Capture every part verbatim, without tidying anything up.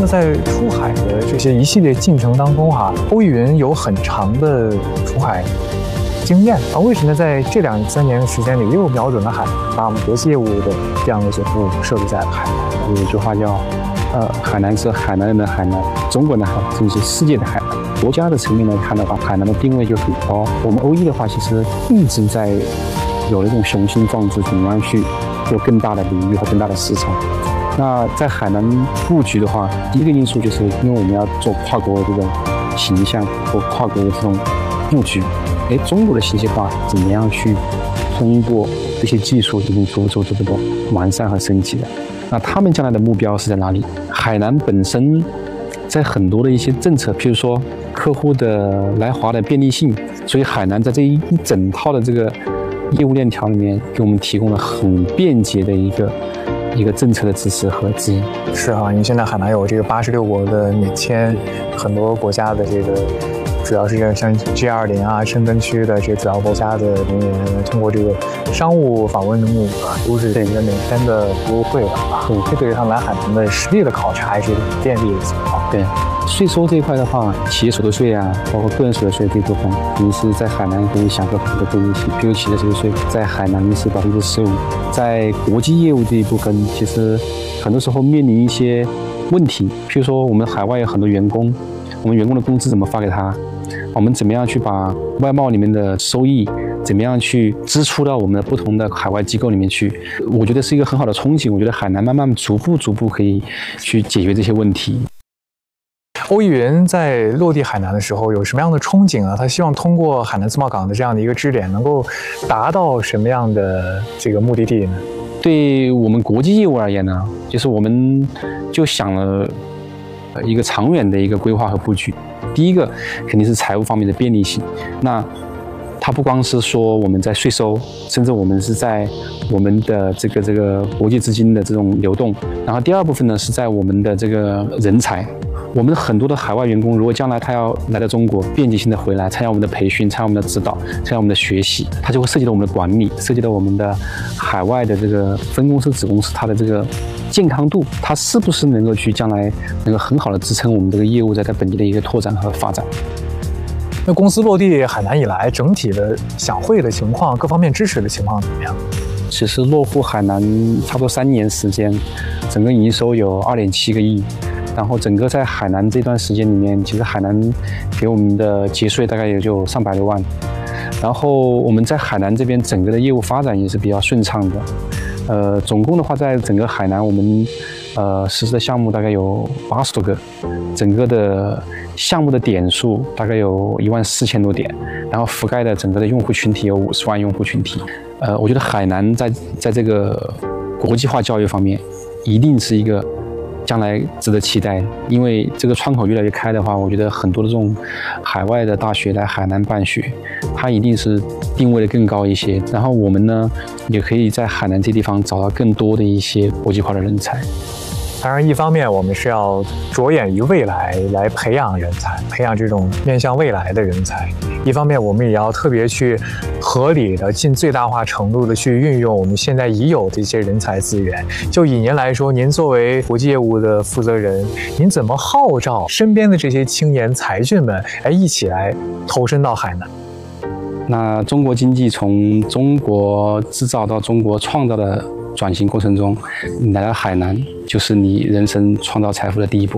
那在出海的这些一系列进程当中哈、啊，欧逸云有很长的出海经验啊，为什么在这两三年时间里又瞄准了海南，把我们国际业务的这样的一些服务设立在了海南？ 有一句话叫，呃，海南是海南人的海南，中国的海，甚至是世界的海南。国家的层面来看的话，海南的定位就很高。我们欧逸的话，其实一直在有那种雄心壮志，怎么样去做更大的领域和更大的市场。那在海南布局的话，第一个因素就是因为我们要做跨国的这种形象或跨国的这种布局。哎，中国的信息化怎么样去通过这些技术进行做做这个完善和升级的？那他们将来的目标是在哪里？海南本身在很多的一些政策，譬如说客户的来华的便利性，所以海南在这一一整套的这个业务链条里面，给我们提供了很便捷的一个一个政策的支持和指引。 是啊，因为现在海南有这个八十六国的免签，很多国家的这个。主要是像 G 二十 啊，深圳区的这些主要国家的人员，通过这个商务访问的目的啊，都是这个每天的优惠的啊， 嗯， 这对于他们来海南的实地的考察还是很便利的情况。 对，税收这一块的话，企业所得税啊，包括个人所得税这一部分，你是在海南可以享受很多便利性，比如企业所得税在海南是百分之十五，在国际业务这一部分，其实很多时候面临一些问题，譬如说我们海外有很多员工，我们员工的工资怎么发给他？我们怎么样去把外贸里面的收益，怎么样去支出到我们的不同的海外机构里面去？我觉得是一个很好的憧憬。我觉得海南慢慢逐步逐步可以去解决这些问题。 欧逸云在落地海南的时候有什么样的憧憬啊？他希望通过海南自贸港的这样的一个支点，能够达到什么样的这个目的地呢？ 对我们国际业务而言呢，就是我们就想了一个长远的一个规划和布局。第一个肯定是财务方面的便利性，那它不光是说我们在税收，甚至我们是在我们的这个这个国际资金的这种流动。然后第二部分呢是在我们的这个人才，我们很多的海外员工，如果将来他要来到中国，便捷性的回来，参加我们的培训，参加我们的指导，参加我们的学习，它就会涉及到我们的管理，涉及到我们的海外的这个分公司、子公司它的这个健康度，它是不是能够去将来能够很好的支撑我们这个业务在在本地的一个拓展和发展。 那公司落地海南以来，整体的享会的情况，各方面支持的情况怎么样？ 其实落户海南差不多三年时间，整个营收有二点七个亿。然后整个在海南这段时间里面，其实海南给我们的节税大概也就上百多万。然后我们在海南这边整个的业务发展也是比较顺畅的。呃，总共的话，在整个海南我们呃实施的项目大概有八十多个，整个的项目的点数大概有一万四千多点，然后覆盖的整个的用户群体有五十万用户群体。呃，我觉得海南在在这个国际化教育方面，一定是一个将来值得期待，因为这个窗口越来越开的话，我觉得很多的这种海外的大学来海南办学，它一定是定位的更高一些。然后我们呢，也可以在海南这地方找到更多的一些国际化的人才。 当然，一方面我们是要着眼于未来来培养人才，培养这种面向未来的人才；一方面，我们也要特别去合理的、尽最大化程度的去运用我们现在已有的一些人才资源。就以您来说，您作为国际业务的负责人，您怎么号召身边的这些青年才俊们，哎，一起来投身到海南？ 那中国经济从中国制造到中国创造的转型过程中，你来到海南就是你人生创造财富的第一步。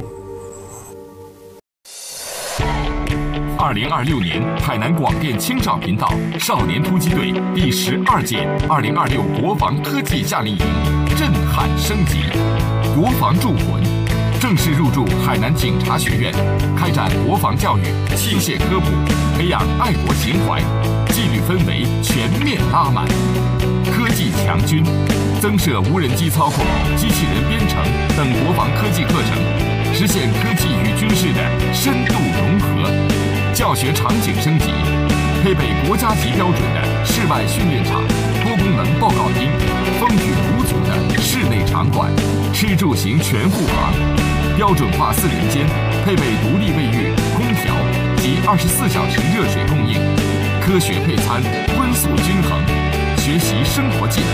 二零二六年海南广电青少频道少年突击队第十二届二零二六国防科技夏令营震撼升级，国防铸魂，正式入驻海南警察学院，开展国防教育、器械科普，培养爱国情怀，纪律氛围全面拉满。科技强军，增设无人机操控、机器人编程等国防科技课程，实现科技与军事的深度融合。教学场景升级，配备国家级标准的室外训练场、多功能报告厅、风雨无阻的室内场馆，吃住行全护航。标准化四人间，配备独立卫浴、空调及二十四小时热水供应。科学配餐，荤素均衡，学习生活技能，